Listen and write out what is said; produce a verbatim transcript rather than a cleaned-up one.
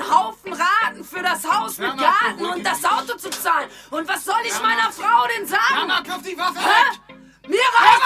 Haufen Raten für das Haus mit Mama, Garten beruhig und das dich. Auto zu zahlen. Und was soll ich Mama. meiner Frau denn sagen? Mama, wirf die Waffe Hä? weg! Mir reicht